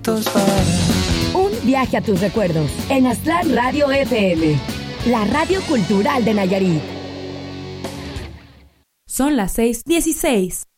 momentos para... Un viaje a tus recuerdos en Aztlán Radio FM, la radio cultural de Nayarit. Son las 6:16.